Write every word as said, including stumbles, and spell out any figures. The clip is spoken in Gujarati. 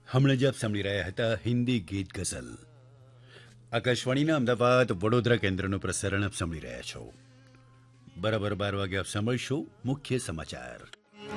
હમણાં જ આપ સાંભળી રહ્યા હતા હિન્દી ગીત ગઝલ. આકાશવાણીના અમદાવાદ વડોદરા કેન્દ્રનું પ્રસારણ આપ સાંભળી રહ્યા છો. બરાબર બાર વાગે આપ સાંભળશો મુખ્ય સમાચાર.